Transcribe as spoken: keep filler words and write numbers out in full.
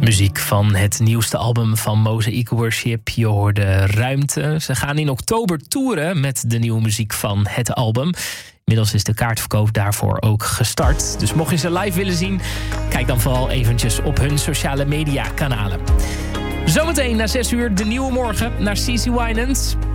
Muziek van het nieuwste album van Mosaic Worship. Je hoorde Ruimte. Ze gaan in oktober toeren met de nieuwe muziek van het album. Inmiddels is de kaartverkoop daarvoor ook gestart. Dus mocht je ze live willen zien, kijk dan vooral eventjes op hun sociale media kanalen. Zometeen na zes uur de nieuwe morgen naar C C Winans.